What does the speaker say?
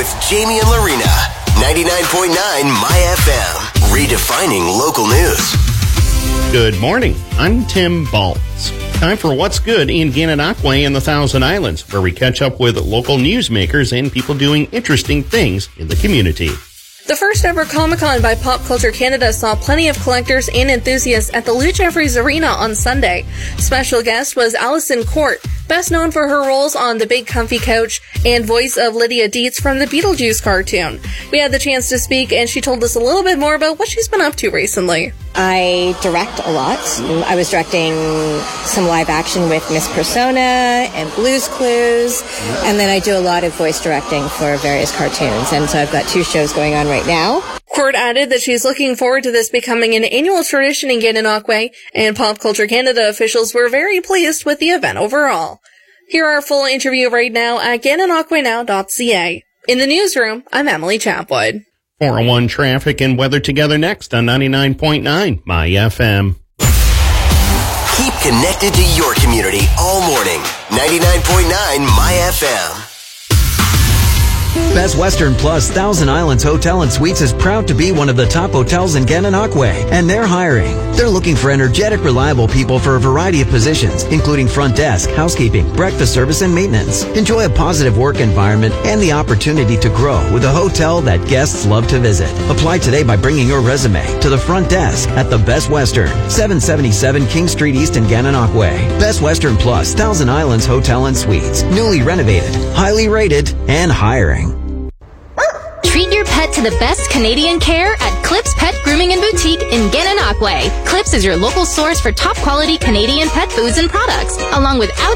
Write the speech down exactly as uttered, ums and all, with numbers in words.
with Jamie and Lorena. ninety-nine point nine My F M. Redefining local news. Good morning. I'm Tim Baltz. Time for What's Good in Gananoque and the Thousand Islands, where we catch up with local newsmakers and people doing interesting things in the community. The first ever Comic-Con by Pop Culture Canada saw plenty of collectors and enthusiasts at the Lou Jeffries Arena on Sunday. Special guest was Allison Court, best known for her roles on The Big Comfy Couch and voice of Lydia Dietz from the Beetlejuice cartoon. We had the chance to speak, and she told us a little bit more about what she's been up to recently. I direct a lot. I was directing some live action with Miss Persona and Blue's Clues, and then I do a lot of voice directing for various cartoons, and so I've got two shows going on right now. Court added that she's looking forward to this becoming an annual tradition in Gananoque, and Pop Culture Canada officials were very pleased with the event overall. Hear our full interview right now at gananoque now dot c a. In the newsroom, I'm Emily Chapwood. four oh one traffic and weather together next on ninety-nine point nine My F M. Keep connected to your community all morning. ninety-nine point nine My F M. Best Western Plus Thousand Islands Hotel and Suites is proud to be one of the top hotels in Gananoque, and they're hiring. They're looking for energetic, reliable people for a variety of positions, including front desk, housekeeping, breakfast service, and maintenance. Enjoy a positive work environment and the opportunity to grow with a hotel that guests love to visit. Apply today by bringing your resume to the front desk at the Best Western, seven seventy-seven King Street East in Gananoque. Best Western Plus Thousand Islands Hotel and Suites. Newly renovated, highly rated, and hiring. Treat your pet to the best Canadian care at Clips Pet Grooming and Boutique in Gananoque. Clips is your local source for top quality Canadian pet foods and products, along with out